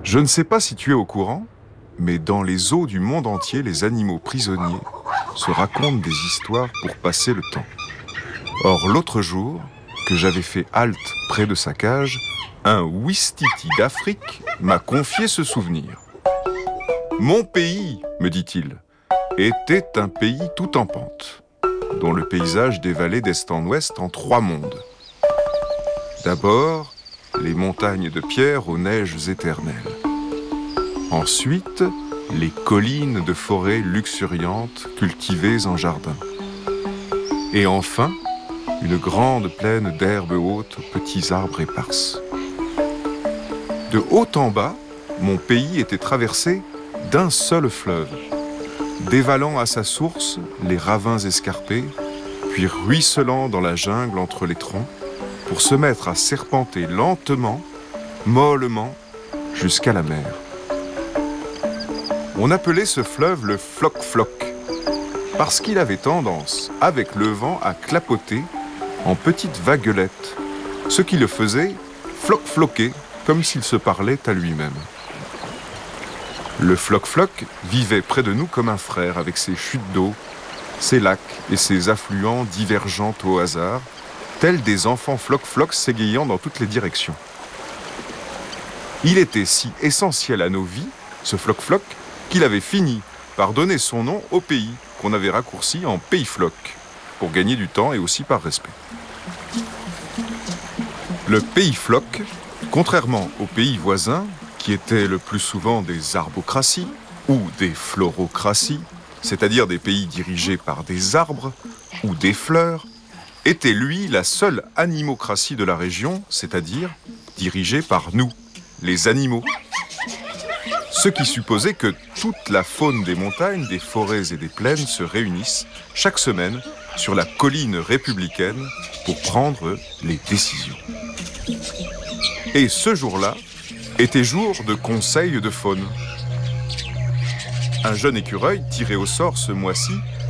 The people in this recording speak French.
Je ne sais pas si tu es au courant, mais dans les eaux du monde entier, les animaux prisonniers se racontent des histoires pour passer le temps. Or, l'autre jour, que j'avais fait halte près de sa cage, un ouistiti d'Afrique m'a confié ce souvenir. « Mon pays, me dit-il, était un pays tout en pente, dont le paysage dévalait d'est en ouest en 3 mondes. D'abord, les montagnes de pierre aux neiges éternelles. Ensuite, les collines de forêts luxuriantes cultivées en jardin. Et enfin, une grande plaine d'herbes hautes aux petits arbres éparses. De haut en bas, mon pays était traversé d'un seul fleuve, dévalant à sa source les ravins escarpés, puis ruisselant dans la jungle entre les troncs, pour se mettre à serpenter lentement, mollement, jusqu'à la mer. On appelait ce fleuve le floc-floc, parce qu'il avait tendance, avec le vent, à clapoter en petites vaguelettes, ce qui le faisait floc-floquer, comme s'il se parlait à lui-même. Le floc-floc vivait près de nous comme un frère, avec ses chutes d'eau, ses lacs et ses affluents divergents au hasard, tels des enfants floc-floc s'égayant dans toutes les directions. Il était si essentiel à nos vies, ce floc-floc, qu'il avait fini par donner son nom au pays, qu'on avait raccourci en Pays Floc, pour gagner du temps et aussi par respect. Le Pays Floc, contrairement aux pays voisins, qui étaient le plus souvent des arbocraties ou des florocraties, c'est-à-dire des pays dirigés par des arbres ou des fleurs, était lui la seule animocratie de la région, c'est-à-dire dirigée par nous, les animaux. Ce qui supposait que toute la faune des montagnes, des forêts et des plaines se réunissent chaque semaine sur la colline républicaine pour prendre les décisions. Et ce jour-là était jour de conseil de faune. Un jeune écureuil tiré au sort ce mois-ci